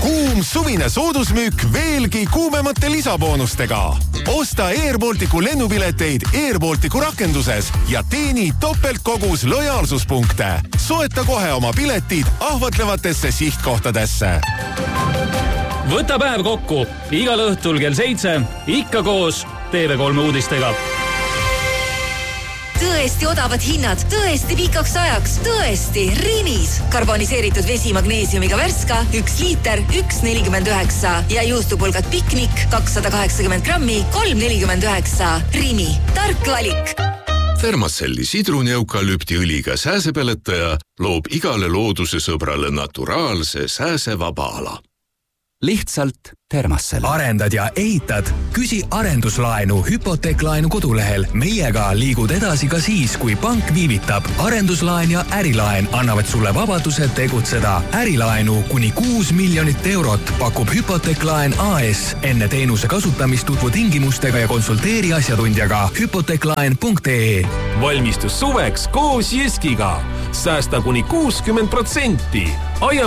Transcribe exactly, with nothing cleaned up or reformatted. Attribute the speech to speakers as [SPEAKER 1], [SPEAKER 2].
[SPEAKER 1] kuum suvine soodusmüük veelgi kuumemate lisaboonustega. Osta Air Balticu lennupileteid Air Balticu rakenduses ja teeni topeltkogus lojaalsuspunkte. Soeta kohe oma piletid ahvatlevatesse sihtkohtadesse.
[SPEAKER 2] Võta päev kokku. Igal õhtul kell seitse. Ikka koos T V kolm uudistega.
[SPEAKER 3] Tõesti odavad hinnad, tõesti pikaks ajaks, tõesti Rimis. Karboniseeritud vesi magneesiumiga värska, üks liiter, üks nelikümmend üheksa ja juustupulgad piknik, kakssada kaheksakümmend grammi, kolm nelikümmend üheksa. Rimi, tark valik.
[SPEAKER 4] Thermacelli sidrunieukalüptiõliga sääsepeletaja loob igale looduse sõbrale naturaalse sääsevaba ala.
[SPEAKER 5] Lihtsalt Thermacell.
[SPEAKER 6] Arendad ja ehitad? Küsi arenduslaenu hüpoteeklaenu kodulehel. Meiega liigud edasi ka siis, kui pank viivitab. Arenduslaen ja ärilaen annavad sulle vabaduse tegutseda. Ärilaenu kuni kuus miljonit eurot pakub hüpoteeklaen A S. Enne teenuse kasutamist tutvu tingimustega ja konsulteeri asjatundjaga hüpoteeklaen punkt ee.
[SPEAKER 7] Valmistus suveks koos Jeskiga. Säästa kuni kuuskümmend protsenti.